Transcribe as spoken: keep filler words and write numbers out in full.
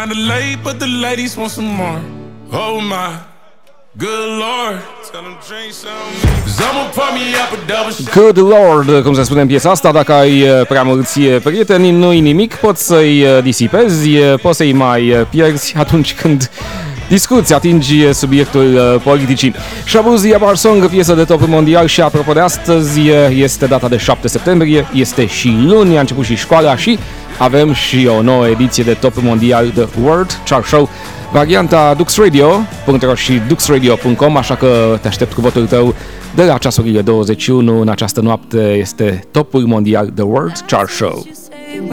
kinda late, but the ladies want some more. Oh my good lord, tell them drink some. I'ma pour me up a double shot. Good Lord, cum se spune în piesa asta, dacă ai prea mulți prieteni, nu-i nimic, poți să-i disipezi, poți să-i mai pierzi atunci când discuți, atingi subiectul politicii. Shabuzi Yabar Song, piesă de top mondial și apropo de astăzi, este data de șapte septembrie, este și luni, a început și școala și avem și o nouă ediție de top mondial The World Chart Show, varianta dux radio punct ro și dux radio punct com, așa că te aștept cu votul tău de la ceasurile douăzeci și unu în această noapte. Este topul mondial The World Chart Show.